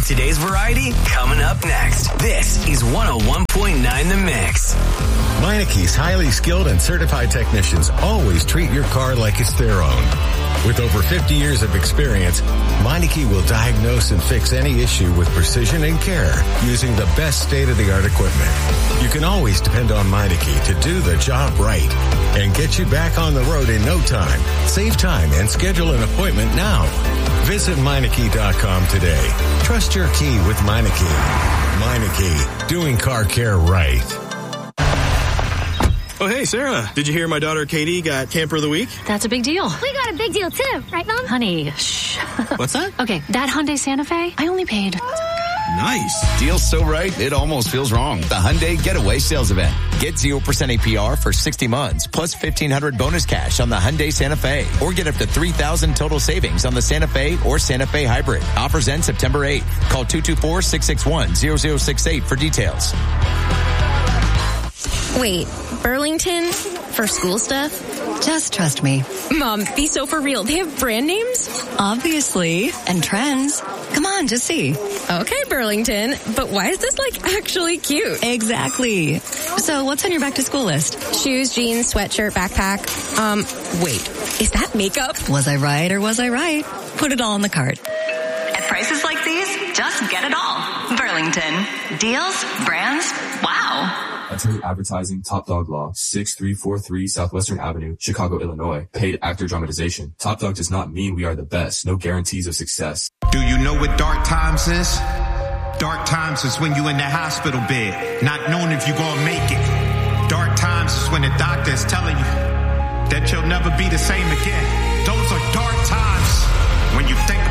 of today's variety coming up next. This is 101.9 The Mix. Meineke's highly skilled and certified technicians always treat your car like it's their own. With over 50 years of experience, Meineke will diagnose and fix any issue with precision and care using the best state-of-the-art equipment. You can always depend on Meineke to do the job right and get you back on the road in no time. Save time and schedule an appointment now. Visit Meineke.com today. Trust your key with Meineke. Meineke, doing car care right. Oh, hey, Sarah. Did you hear my daughter Katie got Camper of the Week? That's a big deal. We got a big deal, too. Right, Mom? Honey, shh. What's that? Okay, that Hyundai Santa Fe, I only paid... Nice. Deal's so right, it almost feels wrong. The Hyundai Getaway Sales Event. Get 0% APR for 60 months, plus $1,500 bonus cash on the Hyundai Santa Fe. Or get up to $3,000 total savings on the Santa Fe or Santa Fe Hybrid. Offers end September 8th. Call 224-661-0068 for details. Wait, Burlington? For school stuff? Just trust me. Mom, be so for real. They have brand names? Obviously. And trends. Come on, just see. Okay, Burlington. But why is this, actually cute? Exactly. So what's on your back to school list? Shoes, jeans, sweatshirt, backpack. Wait. Is that makeup? Was I right or was I right? Put it all in the cart. At prices like these, just get it all. Burlington. Deals, brands, wow. Attorney Advertising, Top Dog Law, 6343 Southwestern Avenue, Chicago, Illinois. Paid actor dramatization. Top Dog does not mean we are the best. No guarantees of success. Do you know what dark times is? Dark times is when you in the hospital bed, not knowing if you're gonna make it. Dark times is when the doctor is telling you that you'll never be the same again. Those are dark times when you think